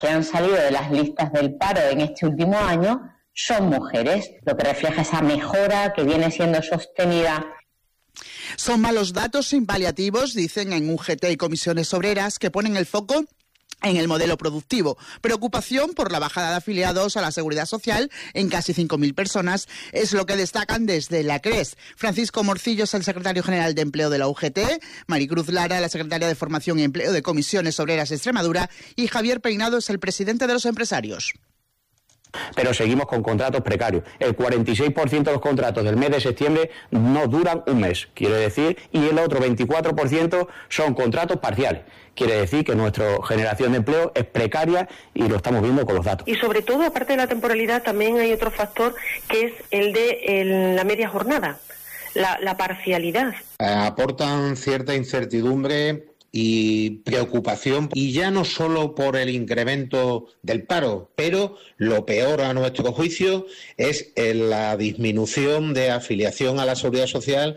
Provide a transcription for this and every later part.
que han salido de las listas del paro en este último año son mujeres, lo que refleja esa mejora que viene siendo sostenida. Son malos datos sin paliativos, dicen en UGT y comisiones obreras, que ponen el foco en el modelo productivo. Preocupación por la bajada de afiliados a la Seguridad Social en casi 5.000 personas es lo que destacan desde la CRES. Francisco Morcillo es el secretario general de Empleo de la UGT, Maricruz Lara, la secretaria de Formación y Empleo de Comisiones Obreras de Extremadura, y Javier Peinado es el presidente de los empresarios. Pero seguimos con contratos precarios. El 46% de los contratos del mes de septiembre no duran un mes, quiere decir, y el otro 24% son contratos parciales. Quiere decir que nuestra generación de empleo es precaria y lo estamos viendo con los datos. Y sobre todo, aparte de la temporalidad, también hay otro factor que es el de la media jornada, la parcialidad. Aportan cierta incertidumbre y preocupación, y ya no solo por el incremento del paro, pero lo peor a nuestro juicio es la disminución de afiliación a la Seguridad Social.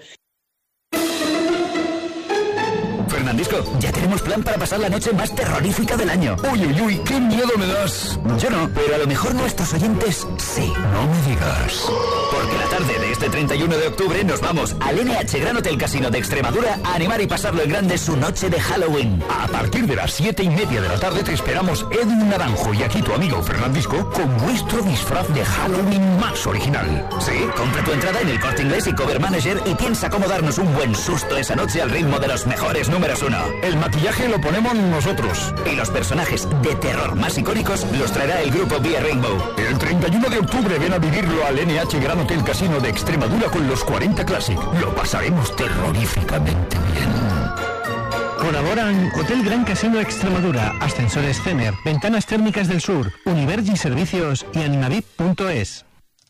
Fernandisco, ya tenemos plan para pasar la noche más terrorífica del año. Uy, uy, uy, qué miedo me das. Yo no, pero a lo mejor nuestros oyentes sí. No me digas. Porque la tarde de este 31 de octubre nos vamos al NH Gran Hotel Casino de Extremadura a animar y pasarlo en grande su noche de Halloween. A partir de las 7:30 de la tarde te esperamos Edwin Naranjo y aquí tu amigo Fernandisco con nuestro disfraz de Halloween más original. Sí, compra tu entrada en el Corte Inglés y Cover Manager y piensa cómo darnos un buen susto esa noche al ritmo de los mejores números 1. El maquillaje lo ponemos nosotros. Y los personajes de terror más icónicos los traerá el grupo Vía Rainbow. El 31 de octubre ven a vivirlo al NH Gran Hotel Casino de Extremadura con los 40 Classic. Lo pasaremos terroríficamente bien. Colaboran Hotel Gran Casino Extremadura, Ascensores Cener, Ventanas Térmicas del Sur, Univergi Servicios y Animavip.es.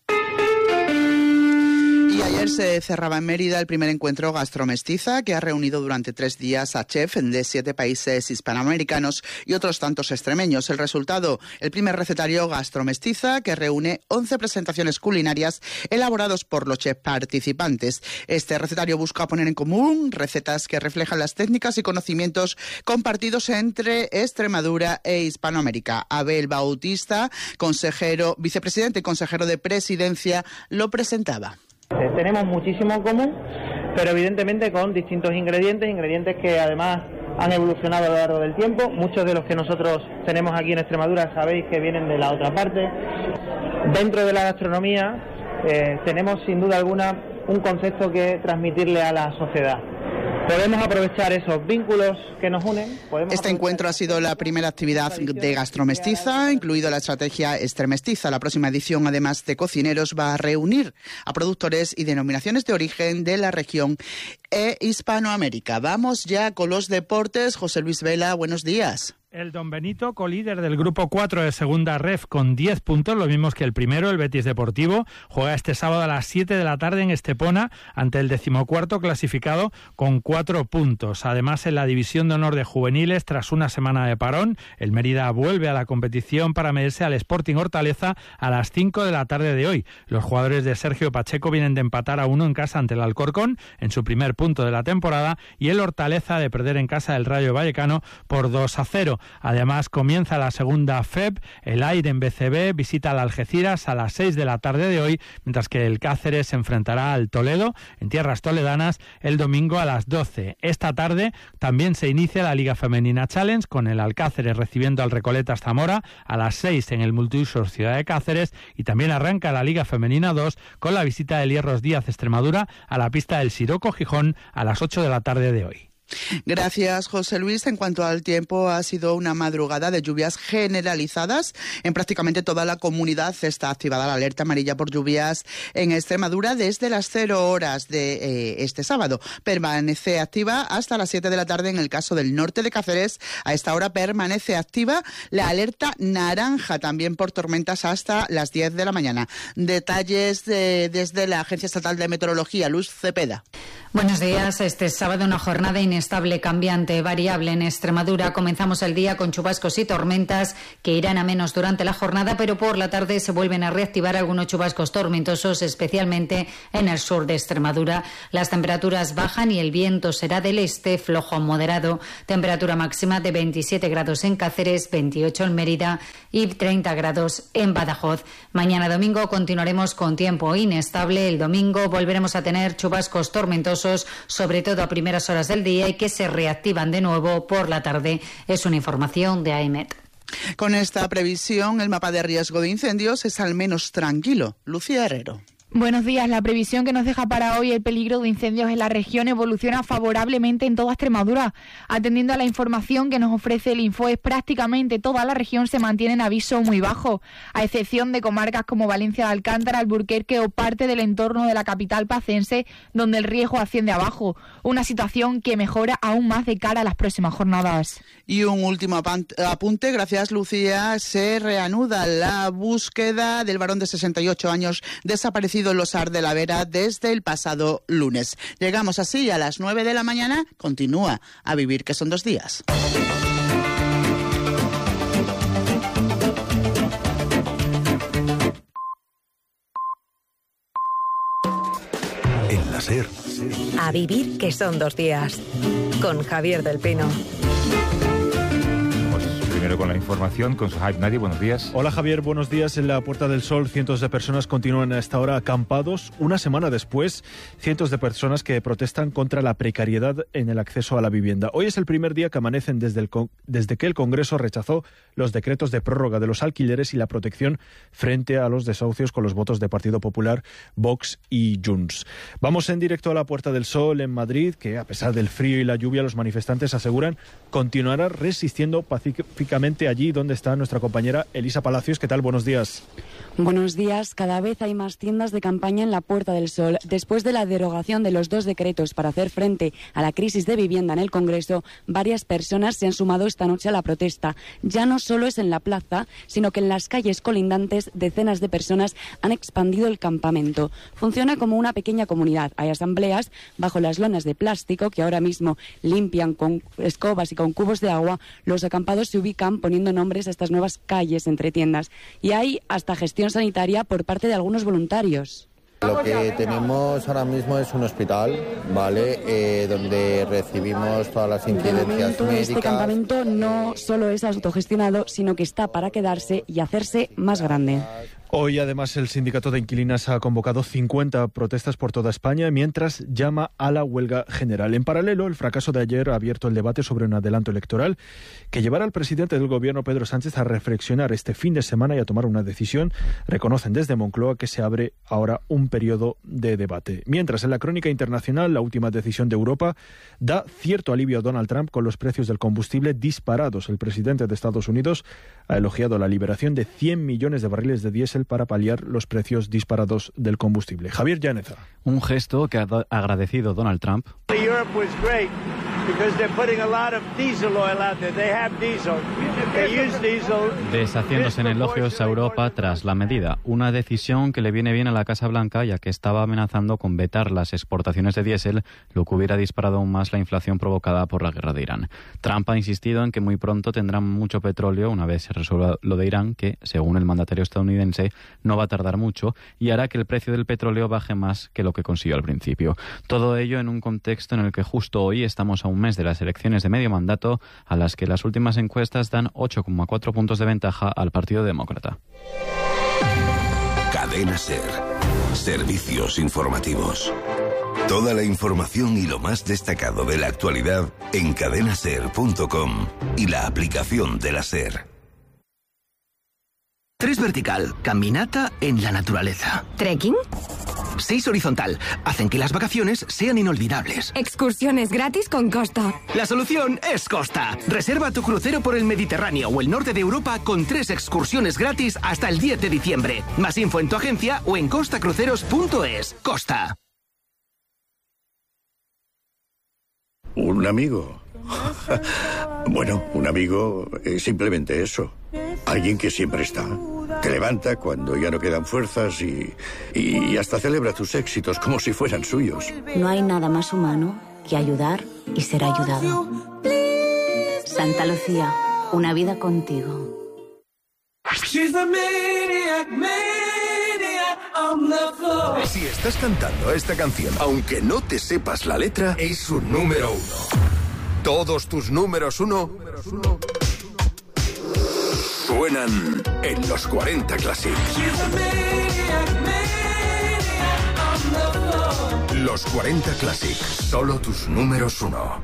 Y ayer se cerraba en Mérida el primer encuentro Gastromestiza, que ha reunido durante 3 días a chefs de 7 países hispanoamericanos y otros tantos extremeños. El resultado, el primer recetario Gastromestiza, que reúne 11 presentaciones culinarias elaborados por los chefs participantes. Este recetario busca poner en común recetas que reflejan las técnicas y conocimientos compartidos entre Extremadura e Hispanoamérica. Abel Bautista, vicepresidente y consejero de Presidencia, lo presentaba. Tenemos muchísimo en común, pero evidentemente con distintos ingredientes que además han evolucionado a lo largo del tiempo. Muchos de los que nosotros tenemos aquí en Extremadura sabéis que vienen de la otra parte. Dentro de la gastronomía tenemos sin duda alguna un concepto que transmitirle a la sociedad. Podemos aprovechar esos vínculos que nos unen. Este encuentro ha sido la primera actividad de Gastromestiza, incluido la estrategia Extremestiza. La próxima edición, además de cocineros, va a reunir a productores y denominaciones de origen de la región e Hispanoamérica. Vamos ya con los deportes. José Luis Vela, buenos días. El Don Benito, colíder del grupo 4 de segunda ref con 10 puntos, lo mismo que el primero, el Betis Deportivo, juega este sábado a las 7 de la tarde en Estepona ante el 14º clasificado con 4 puntos. Además, en la división de honor de juveniles, tras una semana de parón, el Mérida vuelve a la competición para medirse al Sporting Hortaleza a las 5 de la tarde de hoy. Los jugadores de Sergio Pacheco vienen de empatar a 1 en casa ante el Alcorcón en su primer punto de la temporada y el Hortaleza de perder en casa del Rayo Vallecano por 2-0. Además, comienza la segunda FEB, el Aire en BCB visita al Algeciras a las 6 de la tarde de hoy, mientras que el Cáceres se enfrentará al Toledo en tierras toledanas el domingo a las 12. Esta tarde también se inicia la Liga Femenina Challenge con el Alcáceres recibiendo al Recoletas Zamora a las 6 en el multiusos Ciudad de Cáceres y también arranca la Liga Femenina 2 con la visita del Hierros Díaz Extremadura a la pista del Siroco Gijón a las 8 de la tarde de hoy. Gracias, José Luis. En cuanto al tiempo, ha sido una madrugada de lluvias generalizadas. En prácticamente toda la comunidad está activada la alerta amarilla por lluvias en Extremadura desde las 0 horas de este sábado. Permanece activa hasta las 7 de la tarde en el caso del norte de Cáceres. A esta hora permanece activa la alerta naranja también por tormentas hasta las 10 de la mañana. Detalles desde la Agencia Estatal de Meteorología, Luz Cepeda. Buenos días. Este sábado una jornada inesperada inestable, cambiante, variable en Extremadura. Comenzamos el día con chubascos y tormentas que irán a menos durante la jornada, pero por la tarde se vuelven a reactivar algunos chubascos tormentosos, especialmente en el sur de Extremadura. Las temperaturas bajan y el viento será del este, flojo a moderado. Temperatura máxima de 27 grados en Cáceres, 28 en Mérida y 30 grados en Badajoz. Mañana domingo continuaremos con tiempo inestable. El domingo volveremos a tener chubascos tormentosos, sobre todo a primeras horas del día, y que se reactivan de nuevo por la tarde. Es una información de AEMET. Con esta previsión, el mapa de riesgo de incendios es al menos tranquilo. Lucía Herrero. Buenos días. La previsión que nos deja para hoy el peligro de incendios en la región evoluciona favorablemente en toda Extremadura. Atendiendo a la información que nos ofrece el Infoes, prácticamente toda la región se mantiene en aviso muy bajo, a excepción de comarcas como Valencia de Alcántara, Alburquerque o parte del entorno de la capital pacense, donde el riesgo asciende a bajo. Una situación que mejora aún más de cara a las próximas jornadas. Y un último apunte, gracias Lucía, se reanuda la búsqueda del varón de 68 años desaparecido en Los Arts de la Vera desde el pasado lunes. Llegamos así a las 9 de la mañana. Continúa a vivir, que son 2 días. En la SER. A vivir, que son 2 días. Con Javier del Pino. Primero con la información, con Suhaib Nadi, buenos días. Hola Javier, buenos días. En la Puerta del Sol, cientos de personas continúan a esta hora acampados. Una semana después, cientos de personas que protestan contra la precariedad en el acceso a la vivienda. Hoy es el primer día que amanecen desde que el Congreso rechazó los decretos de prórroga de los alquileres y la protección frente a los desahucios con los votos de Partido Popular, Vox y Junts. Vamos en directo a la Puerta del Sol en Madrid, que a pesar del frío y la lluvia, los manifestantes aseguran continuará resistiendo pacíficamente allí donde está nuestra compañera Elisa Palacios. ¿Qué tal? Buenos días. Buenos días. Cada vez hay más tiendas de campaña en la Puerta del Sol. Después de la derogación de los 2 decretos para hacer frente a la crisis de vivienda en el Congreso, varias personas se han sumado esta noche a la protesta. Ya no solo es en la plaza, sino que en las calles colindantes decenas de personas han expandido el campamento. Funciona como una pequeña comunidad. Hay asambleas bajo las lonas de plástico que ahora mismo limpian con escobas y con cubos de agua. Los acampados se ubican poniendo nombres a estas nuevas calles entre tiendas. Y hay hasta gestión sanitaria por parte de algunos voluntarios. Lo que tenemos ahora mismo es un hospital, ¿vale? Donde recibimos todas las incidencias médicas. Este campamento no solo es autogestionado, sino que está para quedarse y hacerse más grande. Hoy, además, el sindicato de inquilinas ha convocado 50 protestas por toda España, mientras llama a la huelga general. En paralelo, el fracaso de ayer ha abierto el debate sobre un adelanto electoral que llevará al presidente del Gobierno, Pedro Sánchez, a reflexionar este fin de semana y a tomar una decisión. Reconocen desde Moncloa que se abre ahora un periodo de debate. Mientras, en la crónica internacional, la última decisión de Europa da cierto alivio a Donald Trump con los precios del combustible disparados. El presidente de Estados Unidos ha elogiado la liberación de 100 millones de barriles de diésel para paliar los precios disparados del combustible. Javier Llaneza. Un gesto que ha agradecido Donald Trump. Deshaciéndose en elogios a Europa tras la medida. Una decisión que le viene bien a la Casa Blanca, ya que estaba amenazando con vetar las exportaciones de diésel, lo que hubiera disparado aún más la inflación provocada por la guerra de Irán. Trump ha insistido en que muy pronto tendrán mucho petróleo una vez se resuelva lo de Irán, que, según el mandatario estadounidense, no va a tardar mucho y hará que el precio del petróleo baje más que lo que consiguió al principio. Todo ello en un contexto en el que justo hoy estamos a un mes de las elecciones de medio mandato, a las que las últimas encuestas dan 8,4 puntos de ventaja al Partido Demócrata. Cadena SER. Servicios informativos. Toda la información y lo más destacado de la actualidad en cadenaser.com y la aplicación de la SER. 3 vertical, caminata en la naturaleza. ¿Trekking? 6 horizontal, hacen que las vacaciones sean inolvidables. Excursiones gratis con Costa. La solución es Costa. Reserva tu crucero por el Mediterráneo o el norte de Europa con 3 excursiones gratis hasta el 10 de diciembre. Más info en tu agencia o en costacruceros.es. Costa. Un amigo. Bueno, un amigo es simplemente eso. Alguien que siempre está. Te levanta cuando ya no quedan fuerzas y hasta celebra tus éxitos como si fueran suyos. No hay nada más humano que ayudar y ser ayudado. Santa Lucía, una vida contigo. Si estás cantando esta canción, aunque no te sepas la letra, es su número 1. Todos tus números 1 suenan en los 40 Classic. Los 40 Classic, solo tus números 1.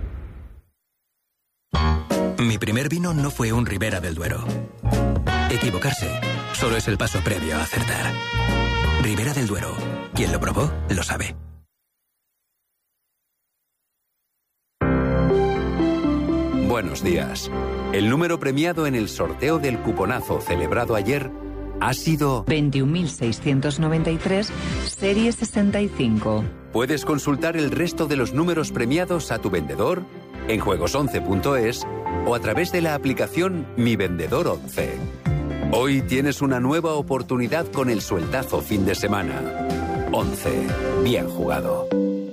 Mi primer vino no fue un Ribera del Duero. Equivocarse solo es el paso previo a acertar. Ribera del Duero. Quien lo probó, lo sabe. Buenos días. El número premiado en el sorteo del cuponazo celebrado ayer ha sido 21.693, serie 65. Puedes consultar el resto de los números premiados a tu vendedor en juegos11.es o a través de la aplicación Mi Vendedor 11. Hoy tienes una nueva oportunidad con el sueldazo fin de semana. 11. Bien jugado.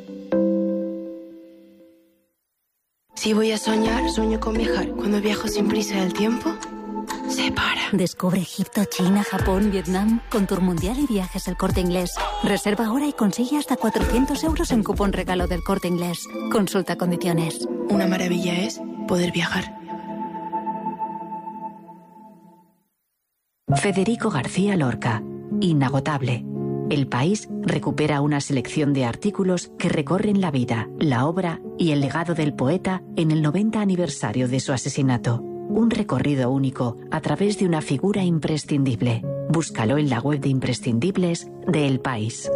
Si voy a soñar, sueño con viajar. Cuando viajo sin prisa del tiempo, se para. Descubre Egipto, China, Japón, Vietnam con Tour Mundial y Viajes El Corte Inglés. Reserva ahora y consigue hasta 400 euros en cupón regalo del Corte Inglés. Consulta condiciones. Una maravilla es poder viajar. Federico García Lorca. Inagotable. El País recupera una selección de artículos que recorren la vida, la obra y el legado del poeta en el 90 aniversario de su asesinato. Un recorrido único a través de una figura imprescindible. Búscalo en la web de imprescindibles de El País.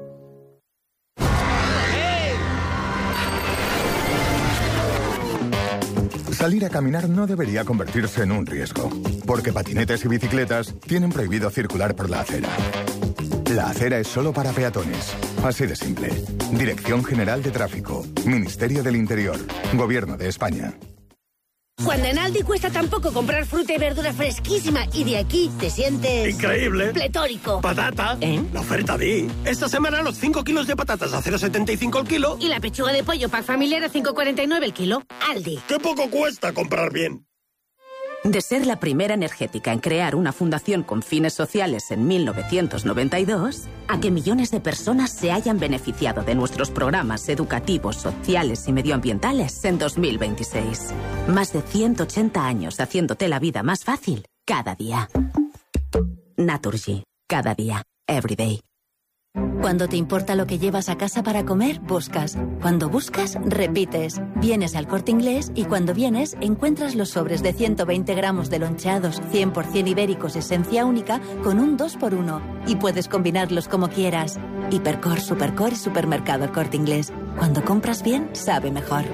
Salir a caminar no debería convertirse en un riesgo, porque patinetes y bicicletas tienen prohibido circular por la acera. La acera es solo para peatones. Así de simple. Dirección General de Tráfico. Ministerio del Interior. Gobierno de España. Cuando en Aldi cuesta tan poco comprar fruta y verdura fresquísima y de aquí te sientes... ¡increíble! ¡Pletórico! ¡Patata! La oferta di. Esta semana los 5 kilos de patatas a 0,75 el kilo. Y la pechuga de pollo pack familiar a 5,49 el kilo. Aldi. ¡Qué poco cuesta comprar bien! De ser la primera energética en crear una fundación con fines sociales en 1992, a que millones de personas se hayan beneficiado de nuestros programas educativos, sociales y medioambientales en 2026. Más de 180 años haciéndote la vida más fácil cada día. Naturgy. Cada día. Every day. Cuando te importa lo que llevas a casa para comer, buscas. Cuando buscas, repites. Vienes al Corte Inglés y cuando vienes, encuentras los sobres de 120 gramos de loncheados 100% ibéricos esencia única con un 2x1. Y puedes combinarlos como quieras. Hipercor, Supercor y Supermercado El Corte Inglés. Cuando compras bien, sabe mejor.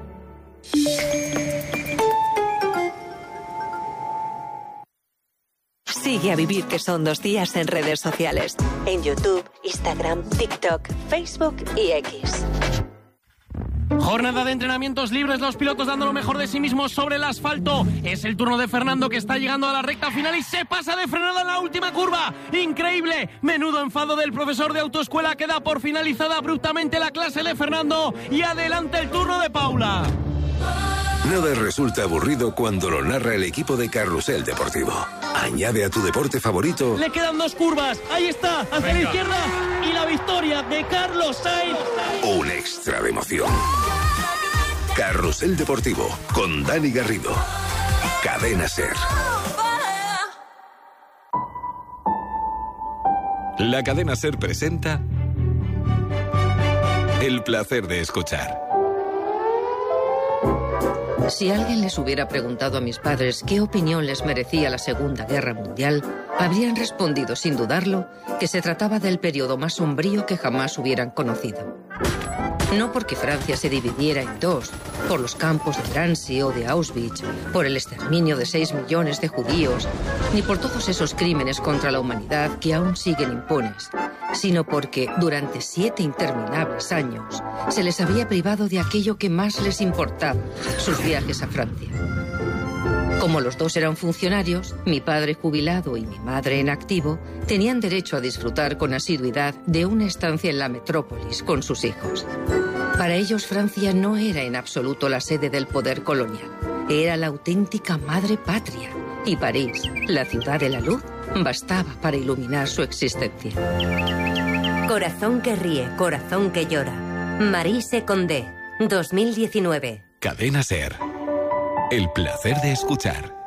Sigue a Vivir que son 2 días en redes sociales. En YouTube, Instagram, TikTok, Facebook y X. Jornada de entrenamientos libres, los pilotos dando lo mejor de sí mismos sobre el asfalto. Es el turno de Fernando, que está llegando a la recta final y se pasa de frenada en la última curva. ¡Increíble! Menudo enfado del profesor de autoescuela, que da por finalizada abruptamente la clase de Fernando. Y adelante el turno de Paula. Nada resulta aburrido cuando lo narra el equipo de Carrusel Deportivo. Añade a tu deporte favorito. Le quedan 2 curvas. Ahí está, hacia la izquierda. Y la victoria de Carlos Sainz. Un extra de emoción. Carrusel Deportivo con Dani Garrido. Cadena SER. La cadena SER presenta El placer de escuchar. Si alguien les hubiera preguntado a mis padres qué opinión les merecía la Segunda Guerra Mundial, habrían respondido sin dudarlo que se trataba del periodo más sombrío que jamás hubieran conocido. No porque Francia se dividiera en 2, por los campos de Drancy o de Auschwitz, por el exterminio de 6 millones de judíos, ni por todos esos crímenes contra la humanidad que aún siguen impunes, sino porque durante 7 interminables años se les había privado de aquello que más les importaba, sus viajes a Francia. Como los 2 eran funcionarios, mi padre jubilado y mi madre en activo tenían derecho a disfrutar con asiduidad de una estancia en la metrópolis con sus hijos. Para ellos Francia no era en absoluto la sede del poder colonial. Era la auténtica madre patria. Y París, la ciudad de la luz, bastaba para iluminar su existencia. Corazón que ríe, corazón que llora. Maryse Condé, 2019. Cadena SER. El placer de escuchar.